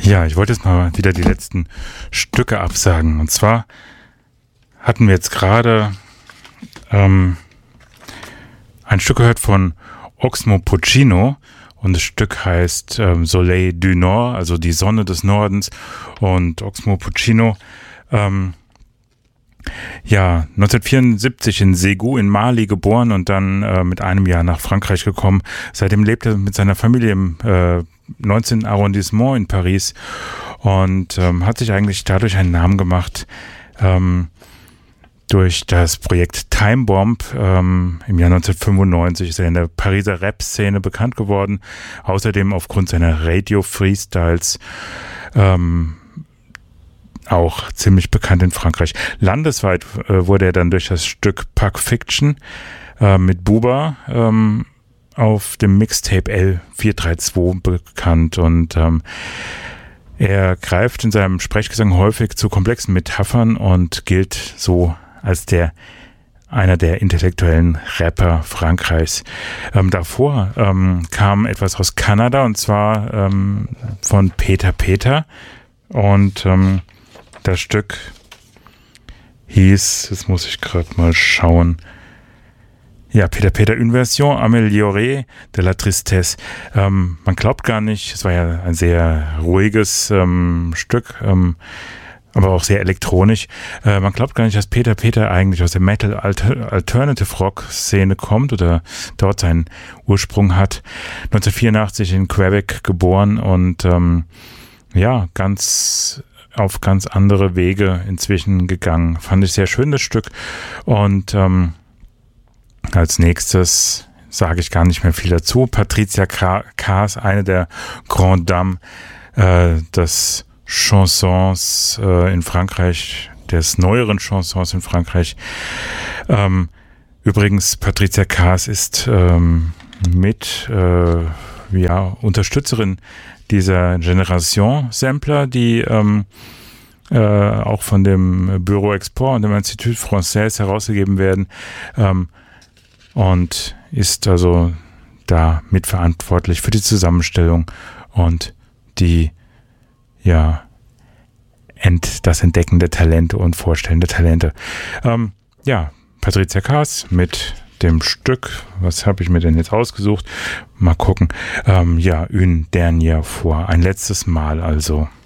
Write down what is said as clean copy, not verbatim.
Ja, ich wollte jetzt mal wieder die letzten Stücke absagen. Und zwar hatten wir jetzt gerade ein Stück gehört von Oxmo Puccino und das Stück heißt Soleil du Nord, also die Sonne des Nordens. Und Oxmo Puccino, 1974 in Ségou in Mali geboren und dann mit einem Jahr nach Frankreich gekommen. Seitdem lebt er mit seiner Familie im 19. Arrondissement in Paris und hat sich eigentlich dadurch einen Namen gemacht, durch das Projekt Time Bomb. Im Jahr 1995 ist er in der Pariser Rap-Szene bekannt geworden. Außerdem aufgrund seiner Radio-Freestyles auch ziemlich bekannt in Frankreich. Landesweit wurde er dann durch das Stück Pulp Fiction mit Booba auf dem Mixtape L432 bekannt und er greift in seinem Sprechgesang häufig zu komplexen Metaphern und gilt so als einer der intellektuellen Rapper Frankreichs. Davor kam etwas aus Kanada und zwar von Peter Peter und das Stück hieß, jetzt muss ich gerade mal schauen, ja, Peter Peter, une version améliorée de la tristesse. Man glaubt gar nicht, es war ja ein sehr ruhiges Stück, aber auch sehr elektronisch. Man glaubt gar nicht, dass Peter Peter eigentlich aus der Metal-Alternative-Rock-Szene kommt oder dort seinen Ursprung hat. 1984 in Quebec geboren und auf ganz andere Wege inzwischen gegangen. Fand ich sehr schön, das Stück. Und als nächstes sage ich gar nicht mehr viel dazu. Patricia Kaas, eine der Grand Dames des Chansons in Frankreich, des neueren Chansons in Frankreich. Übrigens, Patricia Kaas ist Unterstützerin dieser Generation Sampler, die auch von dem Bureau Export und dem Institut Français herausgegeben werden und ist also da mitverantwortlich für die Zusammenstellung und das Entdecken der Talente und Vorstellen der Talente. Patricia Kaas mit dem Stück, was habe ich mir denn jetzt ausgesucht? Mal gucken. Une dernière fois, ein letztes Mal also.